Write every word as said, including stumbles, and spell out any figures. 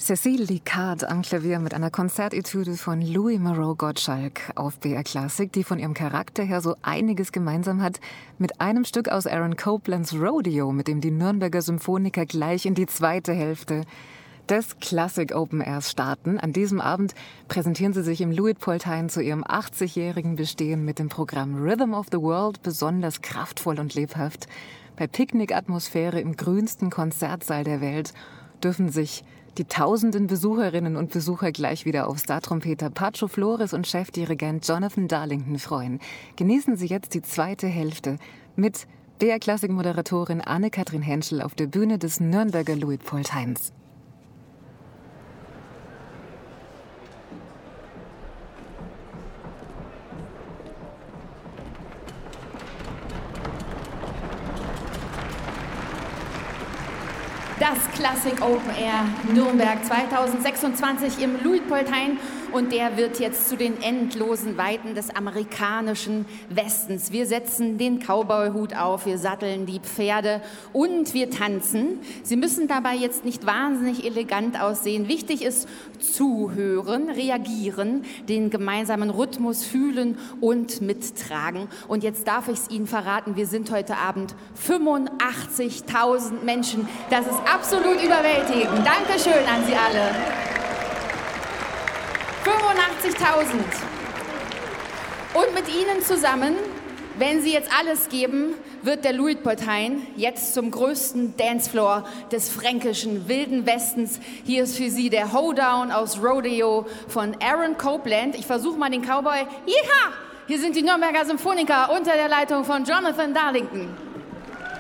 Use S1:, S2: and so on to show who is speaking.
S1: Cécile Licard am Klavier mit einer Konzertetüde von Louis Moreau Gottschalk auf B R Klassik, die von ihrem Charakter her so einiges gemeinsam hat mit einem Stück aus Aaron Coplands Rodeo, mit dem die Nürnberger Symphoniker gleich in die zweite Hälfte des Klassik Open Airs starten. An diesem Abend präsentieren sie sich im Luitpoldhain zu ihrem achtzigjährigen Bestehen mit dem Programm Rhythm of the World besonders kraftvoll und lebhaft. Bei Picknickatmosphäre im grünsten Konzertsaal der Welt dürfen sich die tausenden Besucherinnen und Besucher gleich wieder auf Startrompeter Pacho Flores und Chefdirigent Jonathan Darlington freuen. Genießen Sie jetzt die zweite Hälfte mit B R Klassik-Moderatorin Anne-Kathrin Henschel auf der Bühne des Nürnberger Luitpoldhains.
S2: Das Klassik Open Air Nürnberg zweitausendsechsundzwanzig im Luitpoldhain, und der wird jetzt zu den endlosen Weiten des amerikanischen Westens. Wir setzen den Cowboy-Hut auf, wir satteln die Pferde und wir tanzen. Sie müssen dabei jetzt nicht wahnsinnig elegant aussehen. Wichtig ist zuhören, reagieren, den gemeinsamen Rhythmus fühlen und mittragen. Und jetzt darf ich es Ihnen verraten, wir sind heute Abend fünfundachtzigtausend Menschen. Das ist absolut überwältigend. Dankeschön an Sie alle. fünfundachtzigtausend. Und mit Ihnen zusammen, wenn Sie jetzt alles geben, wird der Luitpoldhain jetzt zum größten Dancefloor des fränkischen Wilden Westens. Hier ist für Sie der Hoedown aus Rodeo von Aaron Copland. Ich versuche mal den Cowboy. Jiha! Hier sind die Nürnberger Symphoniker unter der Leitung von Jonathan Darlington.